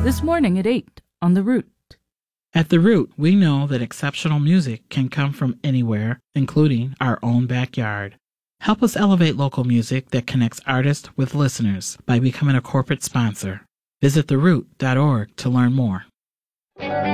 This morning at 8 on The Root. At The Root, we know that exceptional music can come from anywhere, including our own backyard. Help us elevate local music that connects artists with listeners by becoming a corporate sponsor. Visit theroot.org to learn more.